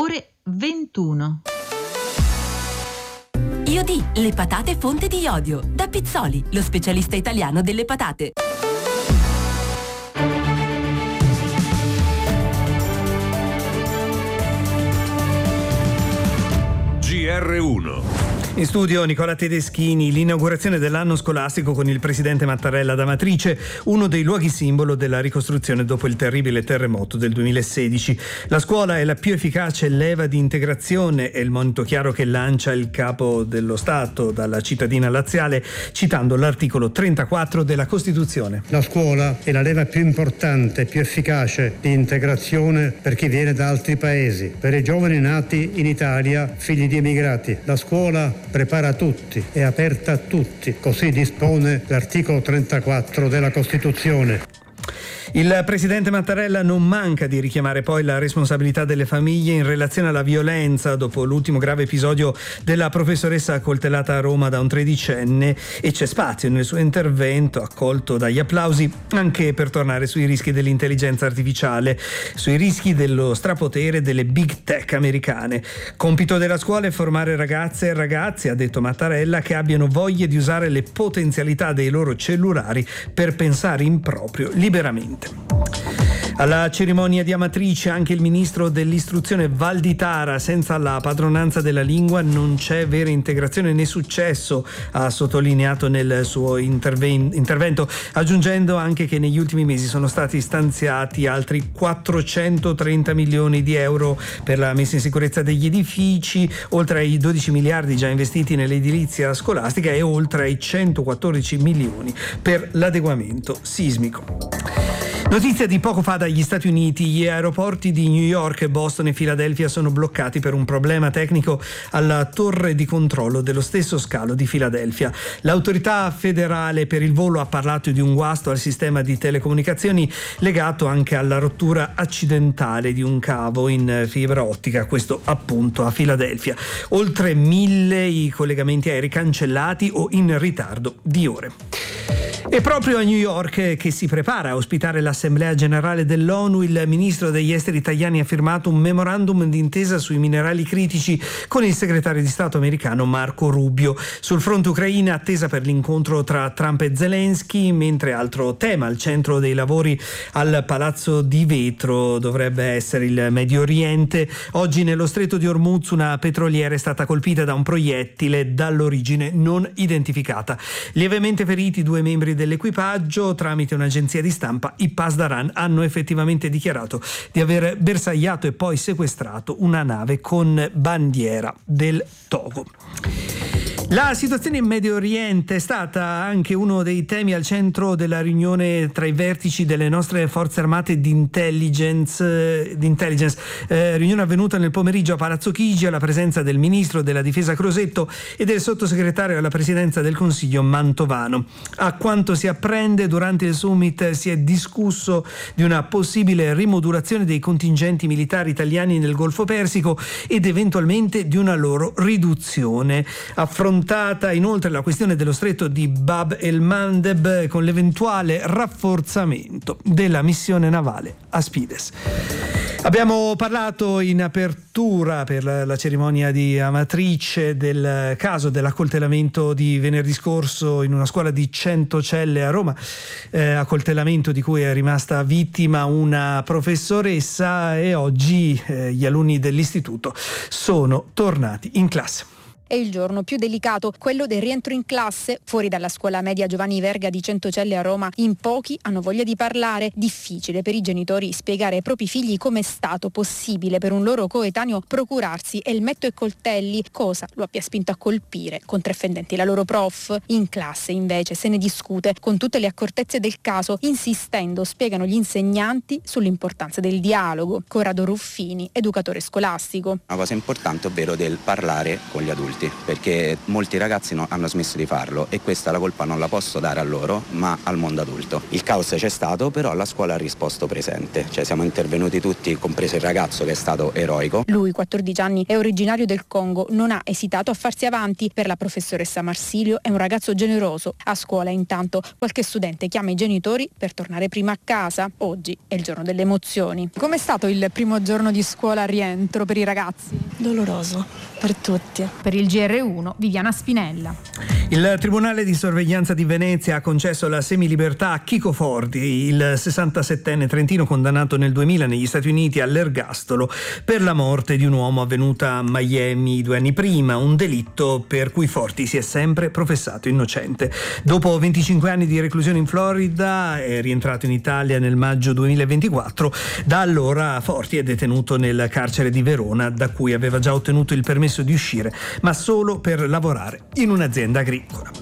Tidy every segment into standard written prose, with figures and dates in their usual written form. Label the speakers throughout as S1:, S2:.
S1: ore 21.
S2: IOD, le patate fonte di iodio. Da Pizzoli, lo specialista italiano delle patate.
S3: GR1.
S4: In studio Nicola Tedeschini. L'inaugurazione dell'anno scolastico con il presidente Mattarella ad Amatrice, uno dei luoghi simbolo della ricostruzione dopo il terribile terremoto del 2016. La scuola è la più efficace leva di integrazione, è il monito chiaro che lancia il capo dello Stato dalla cittadina laziale, citando l'articolo 34 della Costituzione.
S5: La scuola è la leva più importante e più efficace di integrazione per chi viene da altri paesi, per i giovani nati in Italia, figli di emigrati. La scuola prepara tutti, è aperta a tutti, così dispone l'articolo 34 della Costituzione.
S4: Il presidente Mattarella non manca di richiamare poi la responsabilità delle famiglie in relazione alla violenza dopo l'ultimo grave episodio della professoressa accoltellata a Roma da un 13enne, e c'è spazio nel suo intervento, accolto dagli applausi, anche per tornare sui rischi dell'intelligenza artificiale, sui rischi dello strapotere delle big tech americane. Compito della scuola è formare ragazze e ragazzi, ha detto Mattarella, che abbiano voglia di usare le potenzialità dei loro cellulari per pensare in proprio liberamente. Alla cerimonia di Amatrice anche il ministro dell'istruzione Valditara: senza la padronanza della lingua non c'è vera integrazione né successo, ha sottolineato nel suo intervento, aggiungendo anche che negli ultimi mesi sono stati stanziati altri 430 milioni di euro per la messa in sicurezza degli edifici, oltre ai 12 miliardi già investiti nell'edilizia scolastica e oltre ai 114 milioni per l'adeguamento sismico. Notizia di poco fa dagli Stati Uniti: gli aeroporti di New York, Boston e Filadelfia sono bloccati per un problema tecnico alla torre di controllo dello stesso scalo di Filadelfia. L'autorità federale per il volo ha parlato di un guasto al sistema di telecomunicazioni legato anche alla rottura accidentale di un cavo in fibra ottica, questo appunto a Filadelfia. Oltre 1000 i collegamenti aerei cancellati o in ritardo di ore. E proprio a New York, che si prepara a ospitare l'Assemblea Generale dell'ONU, il ministro degli esteri italiani ha firmato un memorandum d'intesa sui minerali critici con il segretario di Stato americano Marco Rubio. Sul fronte ucraina, attesa per l'incontro tra Trump e Zelensky, mentre altro tema al centro dei lavori al Palazzo di Vetro dovrebbe essere il Medio Oriente. Oggi nello stretto di Hormuz una petroliera è stata colpita da un proiettile dall'origine non identificata. Lievemente feriti 2 membri dell'equipaggio. Tramite un'agenzia di stampa i Pasdaran hanno effettivamente dichiarato di aver bersagliato e poi sequestrato una nave con bandiera del Togo. La situazione in Medio Oriente è stata anche uno dei temi al centro della riunione tra i vertici delle nostre forze armate di intelligence, riunione avvenuta nel pomeriggio a Palazzo Chigi alla presenza del ministro della difesa Crosetto e del sottosegretario alla presidenza del Consiglio Mantovano. A quanto si apprende, durante il summit si è discusso di una possibile rimodulazione dei contingenti militari italiani nel Golfo Persico ed eventualmente di una loro riduzione. Affrontata inoltre la questione dello stretto di Bab el-Mandeb con l'eventuale rafforzamento della missione navale Aspides. Abbiamo parlato in apertura per la cerimonia di Amatrice del caso dell'accoltellamento di venerdì scorso in una scuola di Centocelle a Roma, accoltellamento di cui è rimasta vittima una professoressa, e oggi gli alunni dell'istituto sono tornati in classe.
S6: È il giorno più delicato, quello del rientro in classe. Fuori dalla scuola media Giovanni Verga di Centocelle a Roma, in pochi hanno voglia di parlare. Difficile per i genitori spiegare ai propri figli come è stato possibile per un loro coetaneo procurarsi elmetto e coltelli, cosa lo abbia spinto a colpire con 3 fendenti la loro prof. In classe invece se ne discute con tutte le accortezze del caso, insistendo, spiegano gli insegnanti, sull'importanza del dialogo. Corrado Ruffini, educatore scolastico.
S7: Una cosa importante, ovvero del parlare con gli adulti.
S1: tutti, perché molti ragazzi hanno smesso di farlo e questa la colpa non la posso dare a loro ma al mondo adulto. Il caos c'è stato, però la scuola ha risposto presente, cioè siamo intervenuti tutti, compreso il ragazzo che è stato eroico.
S6: Lui, 14 anni, è originario del Congo, non ha esitato a farsi avanti. Per la professoressa Marsilio è un ragazzo generoso. A scuola intanto qualche studente chiama i genitori per tornare prima a casa. Oggi è il giorno delle emozioni. Com'è stato il primo giorno di scuola a rientro per i ragazzi?
S7: Doloroso per tutti.
S6: Per il GR1 Viviana Spinella.
S4: Il Tribunale di sorveglianza di Venezia ha concesso la semilibertà a Chico Forti, il 67enne trentino condannato nel 2000 negli Stati Uniti all'ergastolo per la morte di un uomo avvenuta a Miami 2 anni prima, un delitto per cui Forti si è sempre professato innocente. Dopo 25 anni di reclusione in Florida è rientrato in Italia nel maggio 2024. Da allora Forti è detenuto nel carcere di Verona, da cui aveva già ottenuto il permesso di uscire, ma solo per lavorare in un'azienda agricola.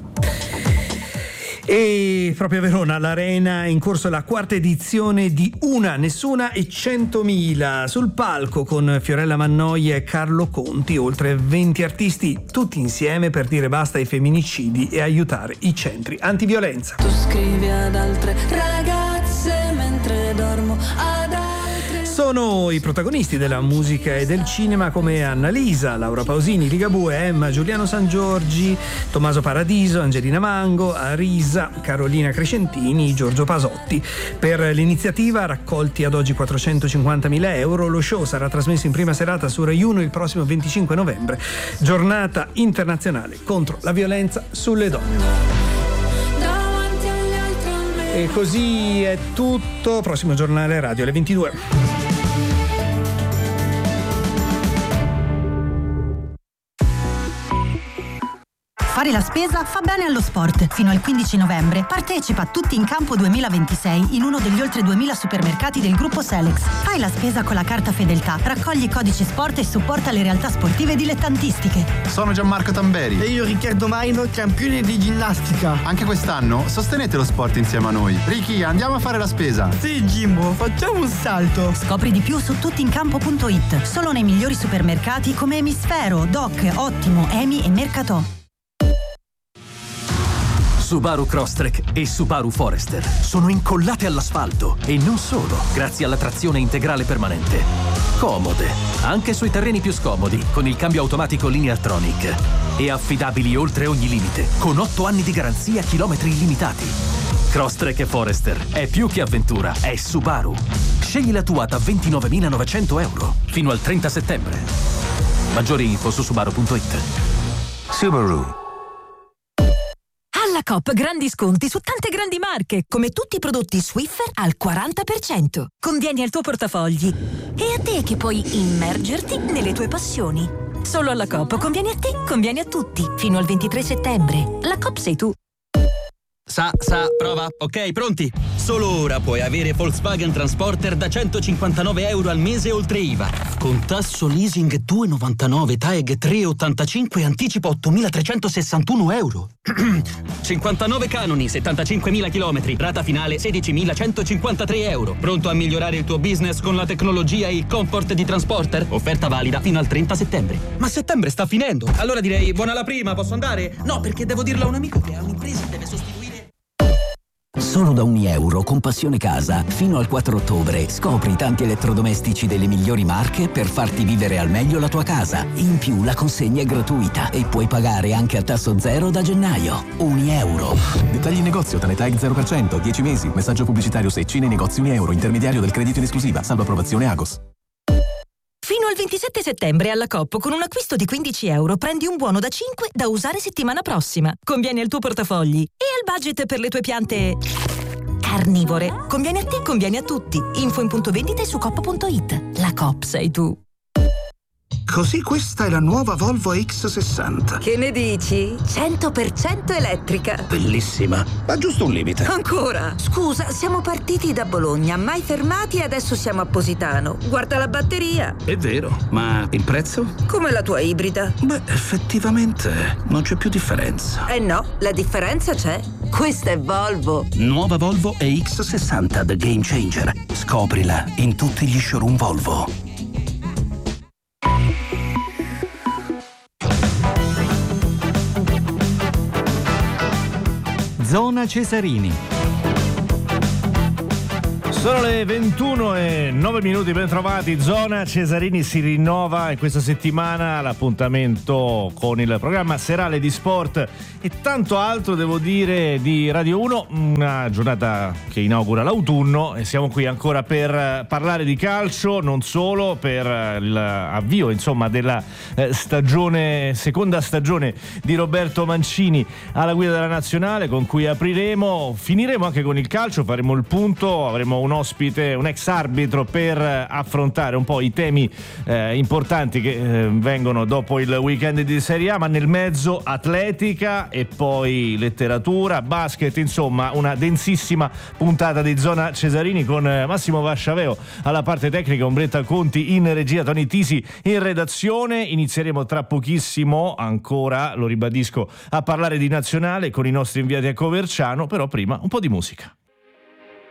S4: E proprio a Verona, all'Arena, è in corso la quarta edizione di Una, Nessuna e 100.000. Sul palco con Fiorella Mannoia e Carlo Conti, oltre 20 artisti, tutti insieme per dire basta ai femminicidi e aiutare i centri antiviolenza.
S7: Tu scrivi ad altre ragazze mentre dormo ad altre.
S4: Sono i protagonisti della musica e del cinema come Annalisa, Laura Pausini, Ligabue, Emma, Giuliano Sangiorgi, Tommaso Paradiso, Angelina Mango, Arisa, Carolina Crescentini, Giorgio Pasotti. Per l'iniziativa, raccolti ad oggi 450.000 euro, lo show sarà trasmesso in prima serata su Rai 1 il prossimo 25 novembre, giornata internazionale contro la violenza sulle donne. E così è tutto, prossimo giornale radio alle 22.
S8: Fare la spesa fa bene allo sport. Fino al 15 novembre partecipa a Tutti in Campo 2026 in uno degli oltre 2000 supermercati del gruppo Selex. Fai la spesa con la carta Fedeltà, raccogli i codici sport e supporta le realtà sportive dilettantistiche.
S9: Sono Gianmarco Tamberi.
S10: E io Riccardo Maino, campione di ginnastica.
S9: Anche quest'anno sostenete lo sport insieme a noi. Ricky, andiamo a fare la spesa.
S10: Sì, Jimbo, facciamo un salto.
S8: Scopri di più su tuttincampo.it. Solo nei migliori supermercati come Emisfero, Doc, Ottimo, Emi e Mercatò.
S11: Subaru Crosstrek e Subaru Forester sono incollate all'asfalto e non solo, grazie alla trazione integrale permanente. Comode, anche sui terreni più scomodi, con il cambio automatico Lineartronic. E affidabili oltre ogni limite, con 8 anni di garanzia, chilometri illimitati. Crosstrek e Forester è più che avventura, è Subaru. Scegli la tua da 29.900 euro fino al 30 settembre. Maggiori info su Subaru.it.
S3: Subaru.
S2: Alla Coop grandi sconti su tante grandi marche, come tutti i prodotti Swiffer al 40%. Convieni al tuo portafogli. E a te che puoi immergerti nelle tue passioni. Solo alla Coop convieni a te, convieni a tutti. Fino al 23 settembre. La Coop sei tu.
S12: Prova. Ok, pronti? Solo ora puoi avere Volkswagen Transporter da 159 euro al mese oltre IVA. Con tasso leasing 2,99, TAEG 3,85 e anticipo 8.361 euro. 59 canoni, 75.000 chilometri, rata finale 16.153 euro. Pronto a migliorare il tuo business con la tecnologia e il comfort di Transporter? Offerta valida fino al 30 settembre. Ma settembre sta finendo. Allora direi buona la prima, posso andare? No, perché devo dirlo a un amico che ha un'impresa e deve sostituire.
S13: Solo da €1 con Passione Casa, fino al 4 ottobre, scopri tanti elettrodomestici delle migliori marche per farti vivere al meglio la tua casa. In più la consegna è gratuita e puoi pagare anche a tasso zero da gennaio. €1.
S14: Dettagli in negozio, Tanetag 0%, 10 mesi, messaggio pubblicitario Secci nei negozi €1, intermediario del credito in esclusiva, salvo approvazione Agos.
S2: Fino al 27 settembre alla Coop con un acquisto di €15 prendi un buono da 5 da usare settimana prossima. Convieni al tuo portafogli e al budget per le tue piante carnivore. Conviene a te, conviene a tutti. Info in punto vendita e su coop.it. La Coop sei tu.
S15: Così questa è la nuova Volvo X60.
S16: Che ne dici? 100% elettrica.
S15: Bellissima, ma giusto un limite.
S16: Ancora? Scusa, siamo partiti da Bologna, mai fermati e adesso siamo a Positano. Guarda la batteria.
S15: È vero, ma il prezzo?
S16: Come la tua ibrida.
S15: Beh, effettivamente non c'è più differenza.
S16: Eh no, la differenza c'è. Questa è Volvo.
S15: Nuova Volvo EX60 The Game Changer. Scoprila in tutti gli showroom Volvo.
S17: Zona Cesarini.
S18: Sono le 21:09, ben trovati. Zona Cesarini si rinnova in questa settimana l'appuntamento con il programma serale di sport e tanto altro, devo dire, di Radio 1, una giornata che inaugura l'autunno e siamo qui ancora per parlare di calcio, non solo, per l'avvio insomma della seconda stagione di Roberto Mancini alla guida della nazionale, con cui finiremo anche con il calcio, faremo il punto, avremo un ospite, un ex arbitro, per affrontare un po' i temi importanti che vengono dopo il weekend di Serie A, ma nel mezzo atletica e poi letteratura, basket, insomma una densissima puntata di Zona Cesarini con Massimo Vasciaveo alla parte tecnica, Ombretta Conti in regia, Tony Tisi in redazione. Inizieremo tra pochissimo, ancora lo ribadisco, a parlare di nazionale con i nostri inviati a Coverciano, però prima un po' di musica.